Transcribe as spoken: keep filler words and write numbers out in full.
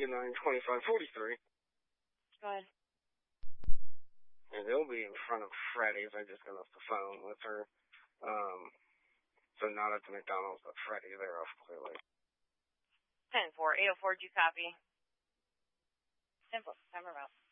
ninety-nine twenty-five forty-three. Go ahead. And they'll be in front of Freddy's. I just got off the phone with her. Um, so not at the McDonald's, but Freddy's. They're off clearly. ten four, eight oh four, do you copy? Simple, timer out.